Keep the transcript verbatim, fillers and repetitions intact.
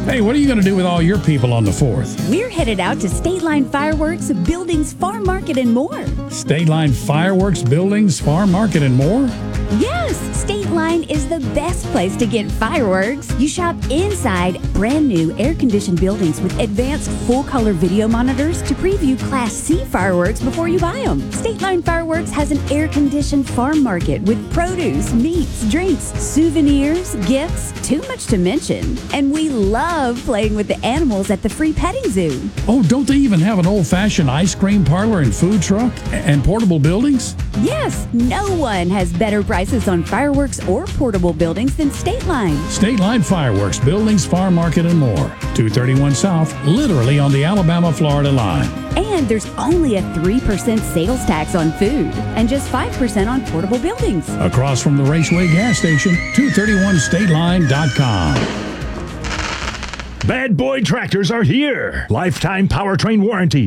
Hey, what are you going to do with all your people on the fourth? We're headed out to State Line Fireworks, Buildings, Farm Market, and more. State Line Fireworks, Buildings, Farm Market, and more? Yes, State Line is the best place to get fireworks. You shop inside brand new air-conditioned buildings with advanced full-color video monitors to preview Class C fireworks before you buy them. State Line Fireworks has an air-conditioned farm market with produce, meats, drinks, souvenirs, gifts, too much to mention. And we love playing with the animals at the free petting zoo. Oh, don't they even have an old-fashioned ice cream parlor and food truck and portable buildings? Yes, no one has better prices on fireworks or portable buildings than State Line. State Line Fireworks, Buildings, Farm Market, and more. two thirty-one South, literally on the Alabama-Florida line. And there's only a three percent sales tax on food and just five percent on portable buildings. Across from the Raceway gas station, two thirty-one state line dot com. Bad Boy Tractors are here. Lifetime powertrain warranty.